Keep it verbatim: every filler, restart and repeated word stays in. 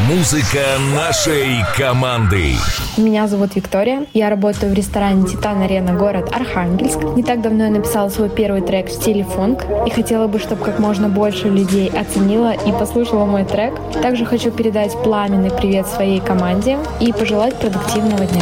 Музыка нашей команды. Меня зовут Виктория. Я работаю в ресторане «Титан-Арена», город Архангельск. Не так давно я написала свой первый трек в стиле фонк и хотела бы, чтобы как можно больше людей оценило и послушало мой трек. Также хочу передать пламенный привет своей команде и пожелать продуктивного дня.